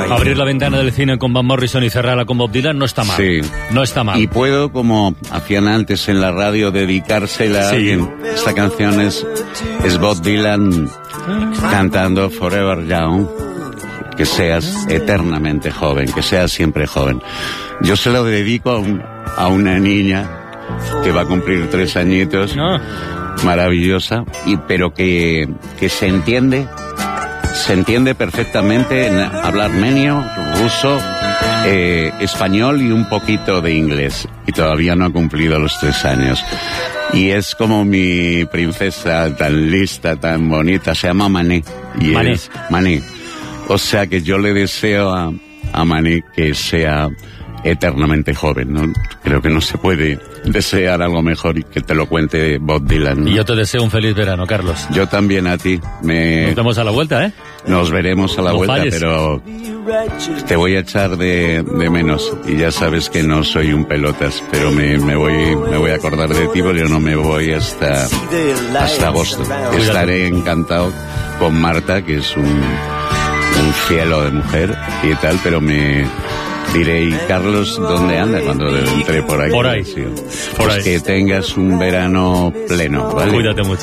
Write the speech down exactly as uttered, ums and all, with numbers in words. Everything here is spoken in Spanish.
Abrir la ventana del cine con Van Morrison y cerrarla con Bob Dylan no está mal. Sí. No está mal. Y puedo, como hacían antes en la radio, dedicársela Sí. a alguien. Esta canción es, es Bob Dylan cantando Forever Young. Que seas eternamente joven, que seas siempre joven. Yo se lo dedico a, un, a una niña que va a cumplir tres añitos, No. maravillosa, y pero que, que se entiende, se entiende perfectamente en hablar armenio, ruso, eh, español y un poquito de inglés. Y todavía no ha cumplido los tres años. Y es como mi princesa tan lista, tan bonita, se llama Mané. Y Mané. es Mané. O sea que yo le deseo a, a Mané que sea eternamente joven, ¿no? Creo que no se puede desear algo mejor y que te lo cuente Bob Dylan, ¿no? Y yo te deseo un feliz verano, Carlos. Yo también a ti. Me... Nos vemos a la vuelta, ¿eh? Nos veremos a la No vuelta, falles. pero te voy a echar de, de menos. Y ya sabes que no soy un pelotas, pero me, me, voy, me voy a acordar de ti porque yo no me voy hasta, hasta agosto. Estaré encantado con Marta, que es un, un cielo de mujer y tal, pero me diré, ¿y Carlos dónde anda cuando entre por aquí? Por ahí. Sí. Por Pues ahí. que tengas un verano pleno, ¿vale? Cuídate mucho.